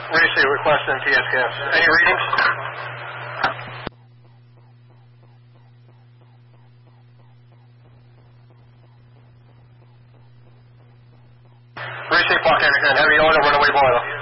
Receive request NTS gas. Any readings? Receive Park Henry, heavy oil, runaway boiler.